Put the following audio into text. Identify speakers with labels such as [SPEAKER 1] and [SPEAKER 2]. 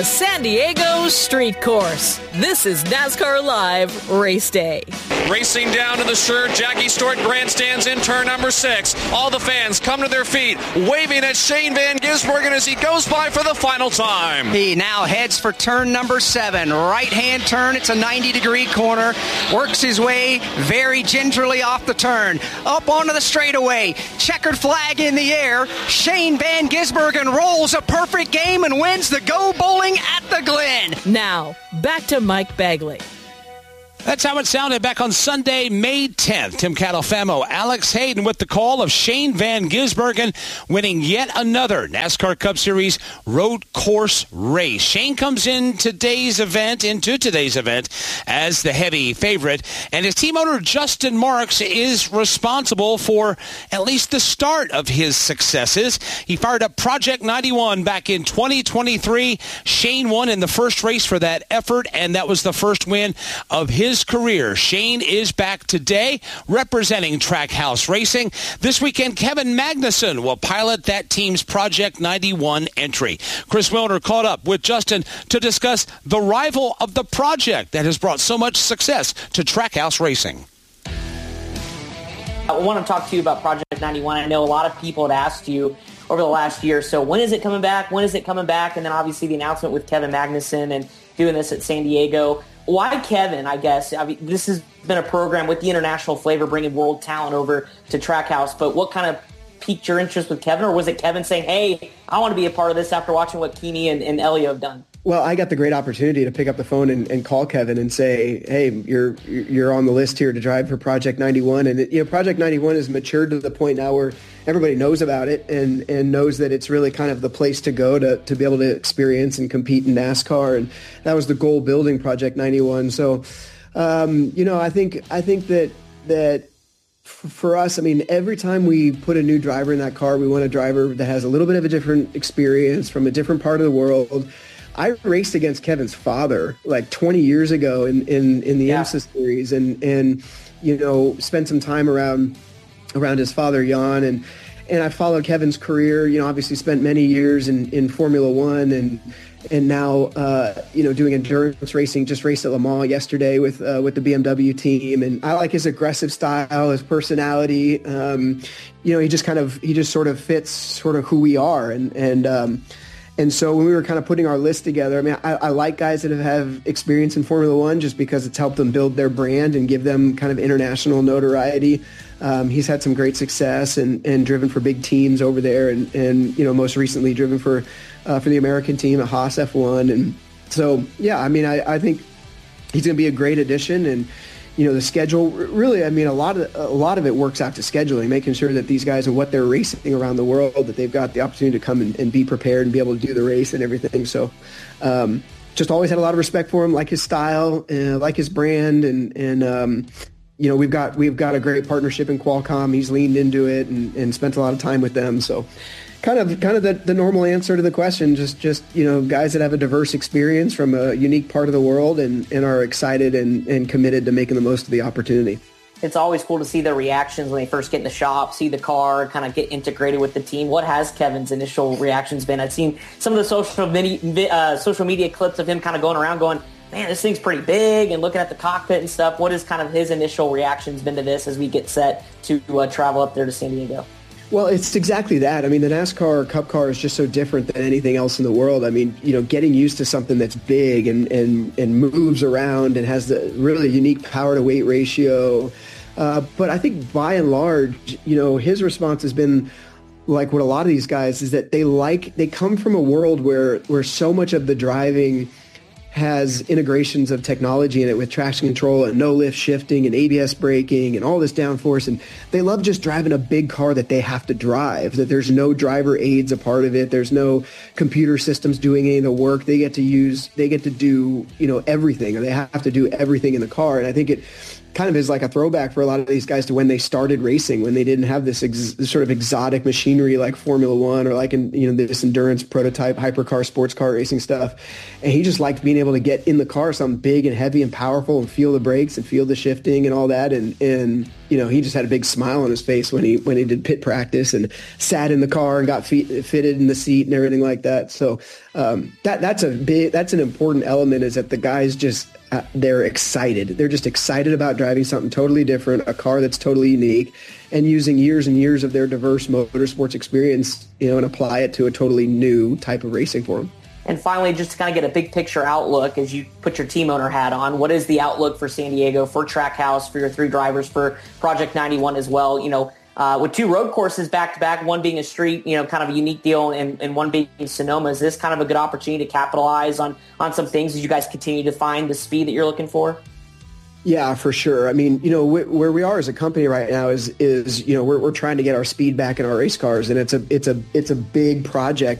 [SPEAKER 1] San Diego Street Course. This is NASCAR Live Race Day.
[SPEAKER 2] Racing down to the Sure Jackie Stewart grandstands in turn number 6. All the fans come to their feet, waving at Shane Van Gisbergen as he goes by for the final time.
[SPEAKER 3] He now heads for turn number 7. Right-hand turn. It's a 90-degree corner. Works his way very gingerly off the turn. Up onto the straightaway. Checkered flag in the air. Shane Van Gisbergen rolls a perfect game and wins the Go Bowling at the Glen.
[SPEAKER 1] Now, back to Mike Bagley.
[SPEAKER 4] That's how it sounded back on Sunday, May 10th. Tim Catalfamo, Alex Hayden with the call of Shane Van Gisbergen winning yet another NASCAR Cup Series road course race. Shane comes into today's event as the heavy favorite, and his team owner Justin Marks is responsible for at least the start of his successes. He fired up Project 91 back in 2023. Shane won in the first race for that effort, and that was the first win of his career. Shane is back today representing Trackhouse Racing. This weekend, Kevin Magnuson will pilot that team's Project 91 entry. Chris Wilner caught up with Justin to discuss the rival of the project that has brought so much success to Trackhouse Racing.
[SPEAKER 5] I want to talk to you about Project 91. I know a lot of people had asked you over the last year or so, when is it coming back? When is it coming back? And then obviously the announcement with Kevin Magnuson and doing this at San Diego. Why Kevin, I guess? I mean, this has been a program with the international flavor, bringing world talent over to Trackhouse, but what kind of piqued your interest with Kevin, or was it Kevin saying, hey, I want to be a part of this after watching what Keeney and Elio have done?
[SPEAKER 6] Well, I got the great opportunity to pick up the phone and call Kevin and say, hey, you're on the list here to drive for Project 91. And, Project 91 has matured to the point now where everybody knows about it and knows that it's really kind of the place to go to be able to experience and compete in NASCAR. And that was the goal building Project 91. So, I think that for us, I mean, every time we put a new driver in that car, we want a driver that has a little bit of a different experience from a different part of the world. I raced against Kevin's father like 20 years ago in the IMSA series and spent some time around his father, Jan, and I followed Kevin's career, obviously spent many years in Formula One and now, doing endurance racing, just raced at Le Mans yesterday with the BMW team. And I like his aggressive style, his personality. He just sort of fits sort of who we are. And so when we were kind of putting our list together, I mean, I like guys that have experience in Formula One just because it's helped them build their brand and give them kind of international notoriety. He's had some great success and driven for big teams over there and most recently driven for the American team at Haas F1. And so, yeah, I mean, I think he's going to be a great addition. And, the schedule, really, I mean, a lot of it works out to scheduling, making sure that these guys and what they're racing around the world, that they've got the opportunity to come and be prepared and be able to do the race and everything. So just always had a lot of respect for him, like his style, like his brand. And we've got a great partnership in Qualcomm. He's leaned into it and spent a lot of time with them. So kind of the normal answer to the question, just guys that have a diverse experience from a unique part of the world and are excited and committed to making the most of the opportunity.
[SPEAKER 5] It's always cool to see their reactions when they first get in the shop, see the car, kind of get integrated with the team. What has Kevin's initial reactions been? I've seen some of the social media clips of him kind of going around going, man, this thing's pretty big, and looking at the cockpit and stuff. What has kind of his initial reactions been to this as we get set to travel up there to San Diego?
[SPEAKER 6] Well, it's exactly that. I mean, the NASCAR Cup car is just so different than anything else in the world. I mean, getting used to something that's big and moves around and has the really unique power to weight ratio. But I think by and large, his response has been like what a lot of these guys is that they come from a world where so much of the driving has integrations of technology in it with traction control and no-lift shifting and ABS braking and all this downforce. And they love just driving a big car that they have to drive, that there's no driver aids a part of it. There's no computer systems doing any of the work. They get to do, everything, or they have to do everything in the car. And I think it kind of is like a throwback for a lot of these guys to when they started racing, when they didn't have this sort of exotic machinery like Formula One or like this endurance prototype hypercar sports car racing stuff. And he just liked being able to get in the car, something big and heavy and powerful, and feel the brakes and feel the shifting and all that. And he just had a big smile on his face when he did pit practice and sat in the car and got fitted in the seat and everything like that. So That's an important element, is that the guys just they're excited. They're just excited about driving something totally different, a car that's totally unique, and using years and years of their diverse motorsports experience, and apply it to a totally new type of racing for them.
[SPEAKER 5] And finally, just to kind of get a big picture outlook as you put your team owner hat on, what is the outlook for San Diego, for Trackhouse, for your 3 drivers, for Project 91 as well? With 2 road courses back-to-back, one being a street, kind of a unique deal, and one being Sonoma, is this kind of a good opportunity to capitalize on some things as you guys continue to find the speed that you're looking for?
[SPEAKER 6] Yeah, for sure. I mean, where we are as a company right now is we're trying to get our speed back in our race cars, and it's a big project